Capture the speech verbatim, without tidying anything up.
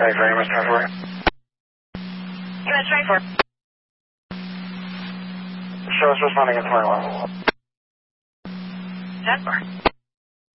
Thanks very much, ten four. U S twenty-four. Show us responding at twenty-one. ten four.